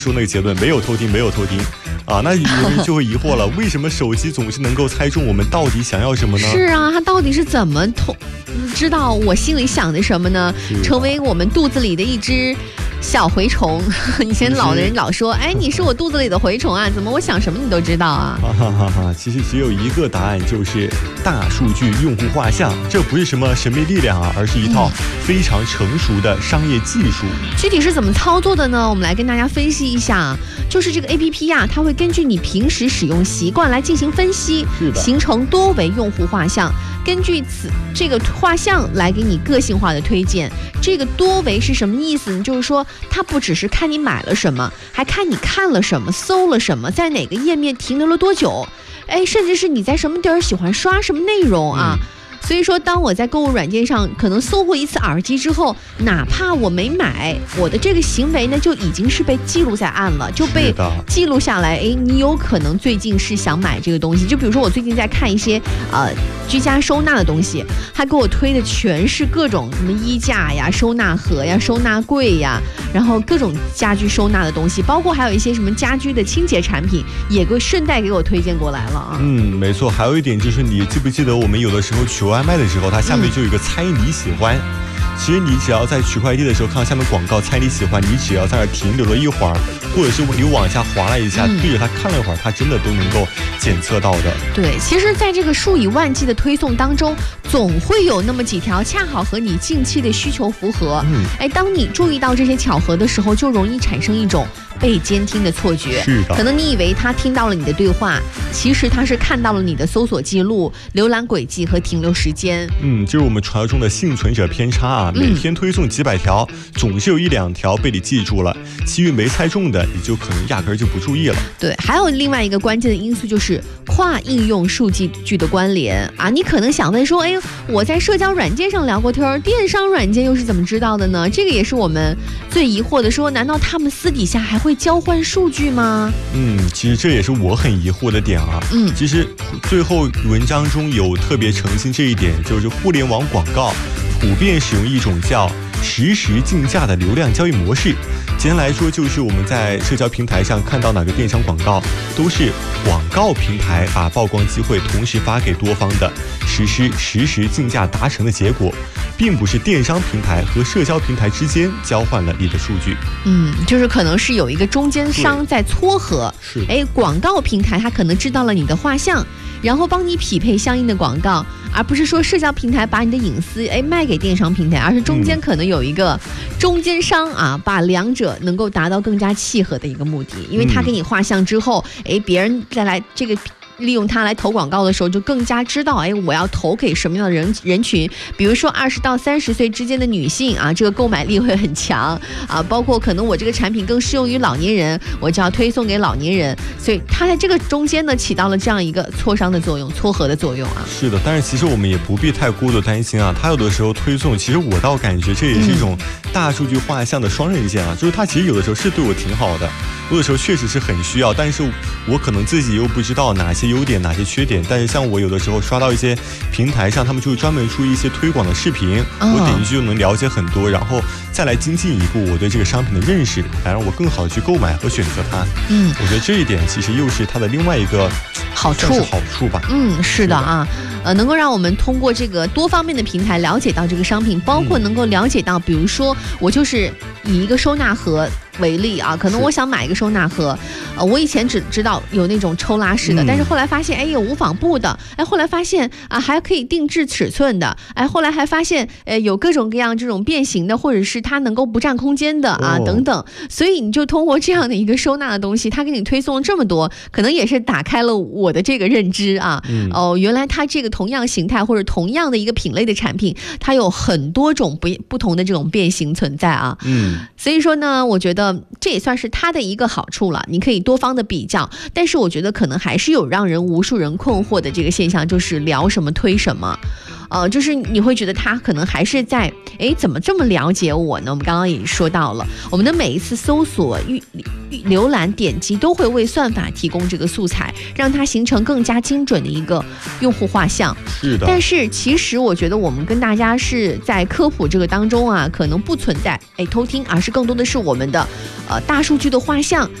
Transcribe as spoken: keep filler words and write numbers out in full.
说那个结论，没有偷听，没有偷听啊，那有人就会疑惑了，为什么手机总是能够猜中我们到底想要什么呢？ 是啊，它到底是怎么通知道我心里想的什么呢？成为我们肚子里的一只小蛔虫。以前老的人老说，哎，你是我肚子里的蛔虫啊，怎么我想什么你都知道啊？ 哈哈哈，其实只有一个答案，就是大数据用户画像。这不是什么神秘力量啊，而是一套非常成熟的商业技术。 具体是怎么操作的呢？我们来跟大家分析一下。就是这个 A P P 呀、啊，它会根据你平时使用习惯来进行分析，形成多维用户画像。根据此这个画像来给你个性化的推荐。这个多维是什么意思呢？就是说它不只是看你买了什么，还看你看了什么，搜了什么，在哪个页面停留了多久，哎，甚至是你在什么地儿喜欢刷什么内容啊。嗯，所以说当我在购物软件上可能搜过一次耳机之后，哪怕我没买，我的这个行为呢就已经是被记录在案了，就被记录下来。哎，你有可能最近是想买这个东西，就比如说我最近在看一些呃居家收纳的东西，他给我推的全是各种什么衣架呀、收纳盒呀、收纳柜呀，然后各种家居收纳的东西，包括还有一些什么家居的清洁产品，也给顺带给我推荐过来了啊。 嗯，没错。还有一点就是，你记不记得我们有的时候取外卖的时候，它下面就有一个猜你喜欢。嗯，其实你只要在取快递的时候看到下面广告猜你喜欢，你只要在那停留了一会儿，或者是你往下滑了一下，嗯、对着它看了一会儿，它真的都能够检测到的。 对，其实在这个数以万计的推送当中，总会有那么几条恰好和你近期的需求符合。嗯，哎，当你注意到这些巧合的时候，就容易产生一种被监听的错觉。 是的， 可能你以为他听到了你的对话，其实他是看到了你的搜索记录、浏览轨迹和停留时间。 嗯，就是我们传说中的幸存者偏差啊。每天推送几百条，嗯、总是有一两条被你记住了，其余没猜中的，你就可能压根儿就不注意了。 对，还有另外一个关键的因素就是跨应用数据的关联啊。你可能想问说，哎，我在社交软件上聊过天，电商软件又是怎么知道的呢？这个也是我们最疑惑的，说难道他们私底下还会交换数据吗？ 嗯，其实这也是我很疑惑的点啊。嗯，其实最后文章中有特别澄清这一点，就是互联网广告普遍使用一种叫实时竞价的流量交易模式。简单来说，就是我们在社交平台上看到哪个电商广告，都是广告平台把曝光机会同时发给多方的，实施实时竞价达成的结果，并不是电商平台和社交平台之间交换了你的数据。 嗯，就是可能是有一个中间商在撮合。 是， 哎，广告平台它可能知道了你的画像，然后帮你匹配相应的广告，而不是说社交平台把你的隐私哎卖给电商平台，而是中间可能有一个中间商啊，把两者能够达到更加契合的一个目的。因为他给你画像之后，哎，别人再来这个利用它来投广告的时候，就更加知道，哎，我要投给什么样的人人群。比如说二十到三十岁之间的女性啊，这个购买力会很强啊。包括可能我这个产品更适用于老年人，我就要推送给老年人。所以它在这个中间呢，起到了这样一个磋商的作用、撮合的作用啊。 是的，但是其实我们也不必太过度担心啊。它有的时候推送，其实我倒感觉这也是一种大数据画像的双刃剑啊。就是它其实有的时候是对我挺好的，有的时候确实是很需要，但是我可能自己又不知道哪些优点哪些缺点。但是像我有的时候刷到一些平台上，他们就会专门出一些推广的视频，哦、我点进去就能了解很多，然后再来精进一步我对这个商品的认识，来让我更好的去购买和选择它。嗯，我觉得这一点其实又是它的另外一个好处好处吧。 嗯，是的啊，呃，能够让我们通过这个多方面的平台了解到这个商品，包括能够了解到，比如说我就是以一个收纳盒为例啊，可能我想买一个收纳盒，呃，我以前只知道有那种抽拉式的，嗯、但是后来发现，哎，有无纺布的，哎，后来发现啊，还可以定制尺寸的，哎，后来还发现，呃，有各种各样这种变形的，或者是它能够不占空间的啊，哦、等等。所以你就通过这样的一个收纳的东西，它给你推送了这么多，可能也是打开了我的这个认知啊。嗯、哦，原来它这个同样形态或者同样的一个品类的产品，它有很多种不不同的这种变形存在啊。嗯，所以说呢，我觉得这也算是它的一个好处了，你可以多方的比较。但是我觉得可能还是有让人无数人困惑的这个现象，就是聊什么推什么。 呃，就是你会觉得他可能还是在，哎，怎么这么了解我呢？我们刚刚也说到了，我们的每一次搜索、预浏览、点击都会为算法提供这个素材，让它形成更加精准的一个用户画像。 是的。 但是其实我觉得我们跟大家是在科普这个当中啊，可能不存在哎偷听，而是更多的是我们的呃大数据的画像